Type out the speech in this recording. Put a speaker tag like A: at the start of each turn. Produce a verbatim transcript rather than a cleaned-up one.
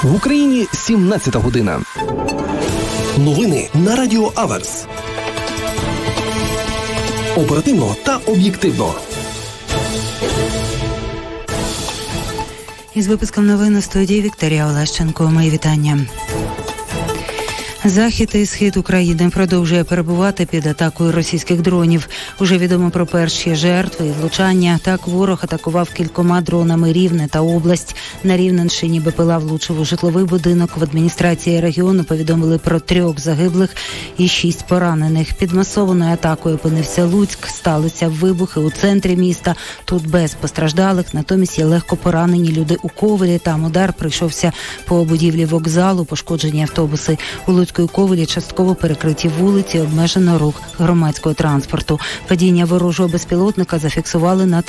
A: В Україні сімнадцята година.
B: Новини на Радіо Аверс. Оперативно та об'єктивно.
C: Із випуском новин у студії Вікторія Олещенко. Мої вітання. Захід і схід України продовжує перебувати під атакою російських дронів. Уже відомо про перші жертви і влучання. Так ворог атакував кількома дронами Рівне та область. На Рівненщині БПЛА влучив у житловий будинок. В адміністрації регіону повідомили про трьох загиблих і шість поранених. Під масованою атакою опинився Луцьк. Сталися вибухи у центрі міста. Тут без постраждалих, натомість є легко поранені люди у Ковелі. Там удар прийшовся по будівлі вокзалу, пошкоджені автобуси. У Луцьку і Ковелі частково перекриті вулиці, обмежено рух громадського транспорту. Падіння ворожого безпілотника зафіксували над